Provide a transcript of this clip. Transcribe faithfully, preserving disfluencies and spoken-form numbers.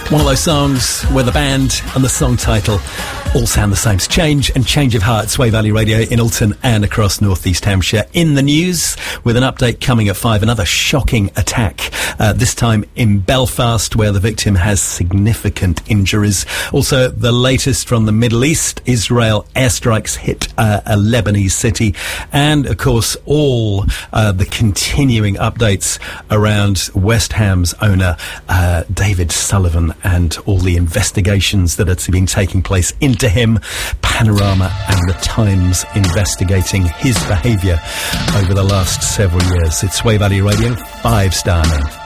One of those songs where the band and the song title all sound the same. It's Change and Change of Heart, Sway Valley Radio in Alton and across North East Hampshire. In the news, with an update coming at five, another shocking attack, uh, this time in Belfast, where the victim has significant injuries. Also, the latest from the Middle East, Israel airstrikes hit uh, a Lebanese city. And, of course, all uh, the continuing updates around West Ham's owner, uh, David Sullivan, and all the investigations that have been taking place into him. Panorama and the Times investigating his behaviour over the last several years. It's Sway Valley Radio, five star now.